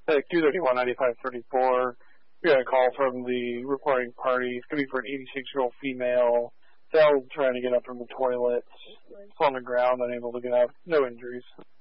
231-9534. We got a call from the reporting party. It's going to be for an 86-year-old female. Fell trying to get up from the toilet. On the ground, unable to get up. No injuries.